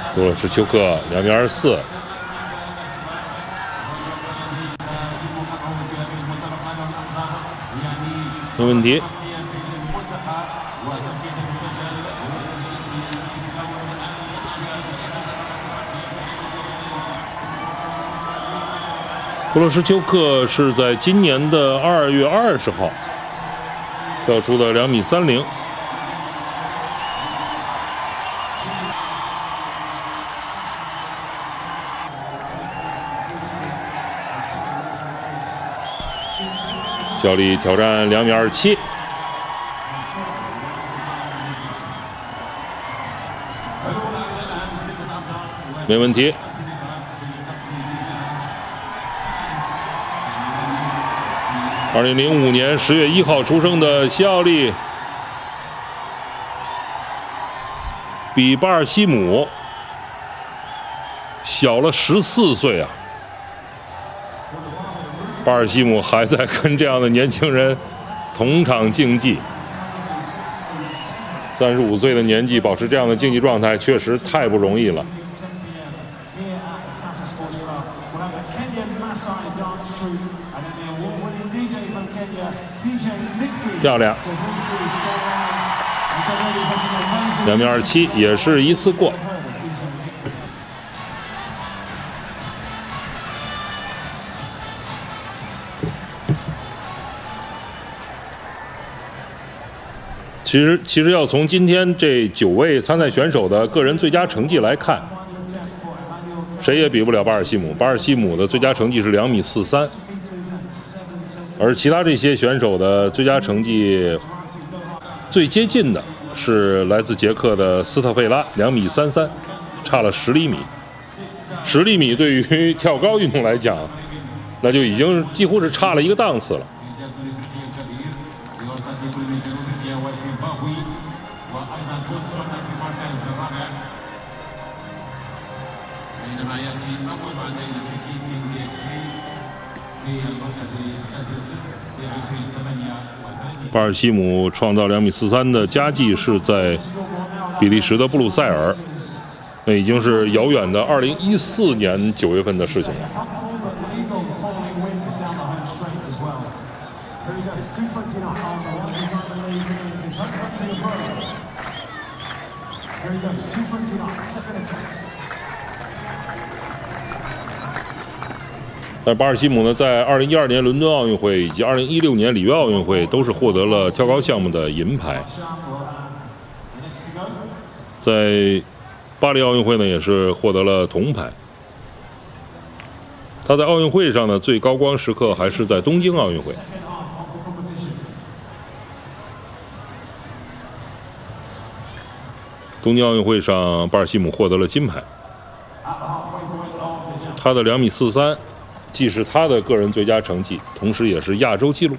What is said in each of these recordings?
杜勒什丘克2米24，没问题。杜勒什丘克是在今年的2月20号跳出的2米30。小李挑战2米27，没问题。2005年10月1号出生的西奥利，比巴尔西姆小了14岁啊！巴尔西姆还在跟这样的年轻人同场竞技，35岁的年纪保持这样的竞技状态，确实太不容易了。漂亮，2米27也是一次过。其实要从今天这9位参赛选手的个人最佳成绩来看，谁也比不了巴尔西姆。巴尔西姆的最佳成绩是2米43，而其他这些选手的最佳成绩最接近的是来自捷克的斯特费拉2米33，差了10厘米。10厘米对于跳高运动来讲，那就已经几乎是差了一个档次了。巴尔西姆创造2米43的佳绩是在比利时的布鲁塞尔，那已经是遥远的2014年9月份的事情了。但巴尔西姆呢，在2012年伦敦奥运会以及2016年里约奥运会都是获得了跳高项目的银牌，在巴黎奥运会呢也是获得了铜牌。他在奥运会上呢最高光时刻还是在东京奥运会。东京奥运会上，巴尔西姆获得了金牌。他的2米43既是他的个人最佳成绩，同时也是亚洲纪录。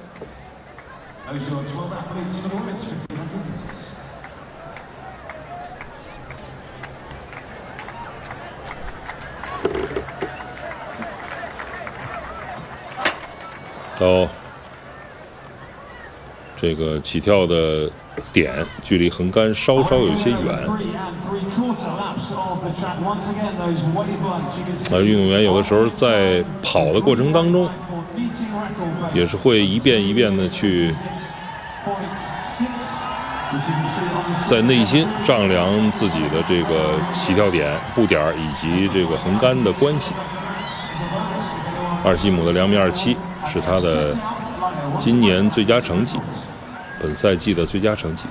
到这个起跳的点距离横杆稍稍有些远，运动员有的时候在跑的过程当中，也是会一遍一遍的去在内心丈量自己的这个起跳点、步点以及这个横杆的关系。巴尔西姆的2米27是他的今年最佳成绩，本赛季的最佳成绩。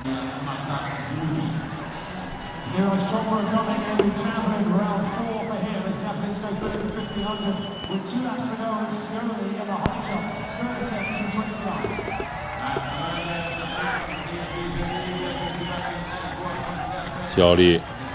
小李